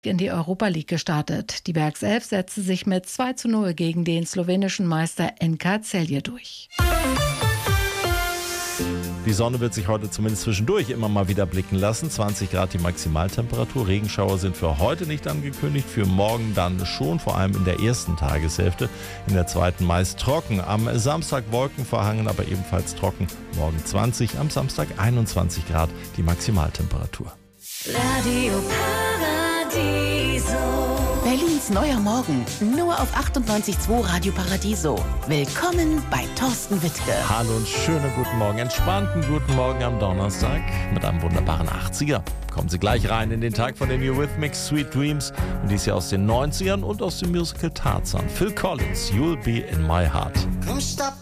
in die Europa League gestartet. Die Werkself setzte sich mit 2:0 gegen den slowenischen Meister NK Celje durch. Die Sonne wird sich heute zumindest zwischendurch immer mal wieder blicken lassen. 20 Grad die Maximaltemperatur. Regenschauer sind für heute nicht angekündigt, für morgen dann schon, vor allem in der ersten Tageshälfte. In der zweiten meist trocken. Am Samstag wolkenverhangen, aber ebenfalls trocken. Morgen 20, am Samstag 21 Grad die Maximaltemperatur. Radio Paradiso. Berlins neuer Morgen, nur auf 98.2 Radio Paradiso. Willkommen bei Thorsten Wittke. Hallo und schönen guten Morgen, entspannten guten Morgen am Donnerstag mit einem wunderbaren 80er. Kommen Sie gleich rein in den Tag von den Eurythmics, Sweet Dreams. Und dies ja aus den 90ern und aus dem Musical Tarzan. Phil Collins, You'll Be in My Heart.